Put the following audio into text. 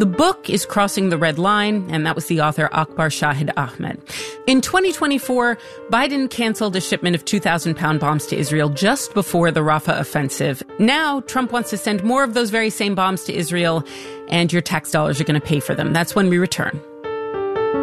The book is Crossing the Red Line, and that was the author Akbar Shahid Ahmed. In 2024, Biden canceled a shipment of 2,000-pound bombs to Israel just before the Rafah offensive. Now, Trump wants to send more of those very same bombs to Israel, and your tax dollars are going to pay for them. That's when we return.